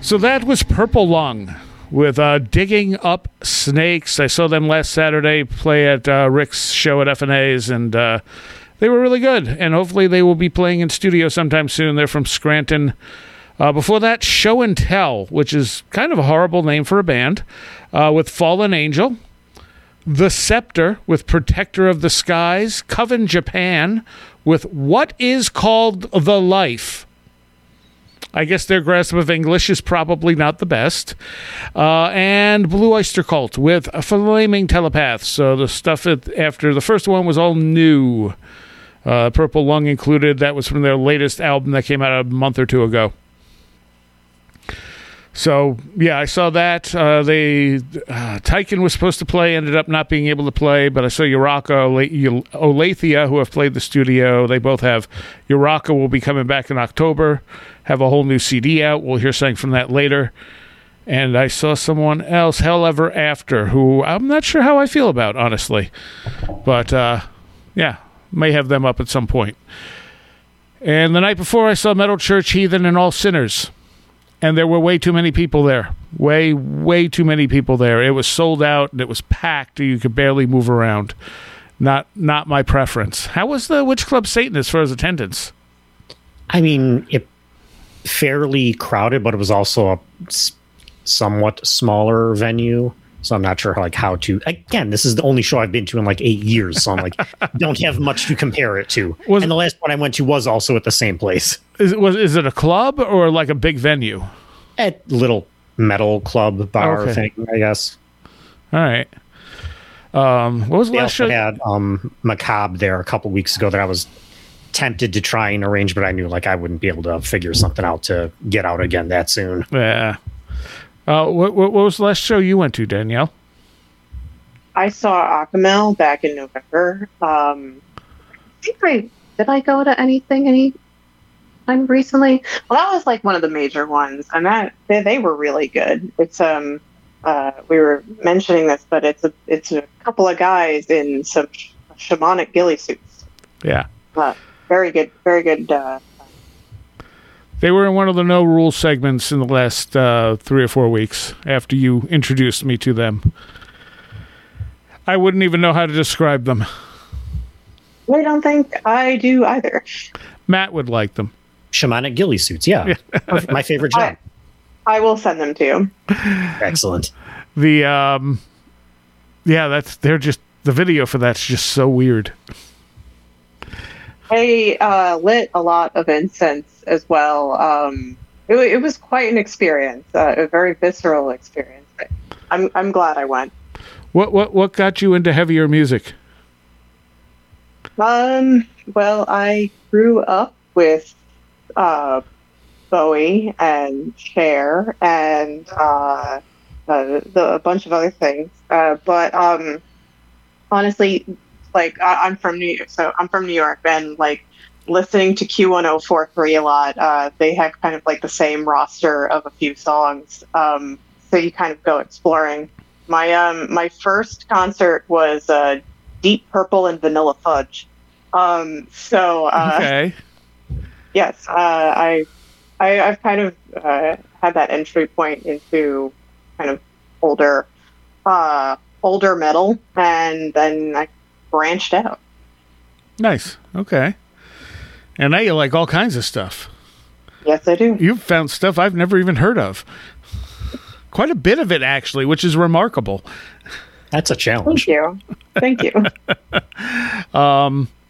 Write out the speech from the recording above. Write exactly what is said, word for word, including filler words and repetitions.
So that was Purple Lung with uh, Digging Up Snakes. I saw them last Saturday play at uh, Rick's show at F and A's, and uh, they were really good. And hopefully they will be playing in studio sometime soon. They're from Scranton. Uh, before that, Show and Tell, which is kind of a horrible name for a band, uh, with Fallen Angel. The Scepter with Protector of the Skies. Coven Japan with What Is Called the Life. I guess their grasp of English is probably not the best. Uh, and Blue Oyster Cult with Flaming Telepath. So the stuff after the first one was all new. Uh, Purple Lung included. That was from their latest album that came out a month or two ago. So, yeah, I saw that. Uh, they uh, Tyken was supposed to play, ended up not being able to play, but I saw Uraka, Olathia, who have played the studio. They both have. Uraka will be coming back in October, have a whole new C D out. We'll hear something from that later. And I saw someone else, Hell Ever After, who I'm not sure how I feel about, honestly. But, uh, yeah, may have them up at some point. And the night before, I saw Metal Church, Heathen, and All Sinners. And there were way too many people there. Way, way too many people there. It was sold out, and it was packed. You could barely move around. Not not my preference. How was the Witch Club Satan as far as attendance? I mean, it fairly crowded, but it was also a s- somewhat smaller venue. So I'm not sure like how to... Again, this is the only show I've been to in like eight years, so I'm like, don't have much to compare it to. Was, and the last one I went to was also at the same place. Is it, was, is it a club or like a big venue? A little metal club bar okay. thing, I guess. All right. Um, what was the they last also show? had um, Macabre there a couple weeks ago that I was tempted to try and arrange, but I knew like I wouldn't be able to figure something out to get out again that soon. Yeah. Uh, what, what what was the last show you went to, Danielle? I saw Akamel back in November. Um, I think I did I go to anything any time recently? Well, that was like one of the major ones, and that they, they were really good. It's um uh we were mentioning this, but it's a it's a couple of guys in some sh- shamanic ghillie suits. Yeah. Uh, very good, very good. Uh, They were in one of the No Rules segments in the last uh, three or four weeks after you introduced me to them. I wouldn't even know how to describe them. I don't think I do either. Matt would like them. Shamanic ghillie suits, yeah. My favorite job. I, I will send them to you. Excellent. The, um, yeah, that's, they're just, the video for that's just so weird. I uh, lit a lot of incense as well. Um, it, it was quite an experience, uh, a very visceral experience. I'm I'm glad I went. What what what got you into heavier music? Um. Well, I grew up with uh, Bowie and Cher and uh, uh, the, a bunch of other things. Uh, but um, honestly. Like I, I'm from New York, so I'm from New York, and like listening to Q one oh four three a lot. Uh, they have kind of like the same roster of a few songs, um, so you kind of go exploring. My um my first concert was uh, Deep Purple and Vanilla Fudge. Um, so uh, okay, yes, uh, I, I I've kind of uh, had that entry point into kind of older uh, older metal, and then I branched out. Nice. Okay. And now you like all kinds of stuff. Yes, I do. You've found stuff I've never even heard of. Quite a bit of it, actually, which is remarkable. That's a challenge. Thank you. Thank you. um,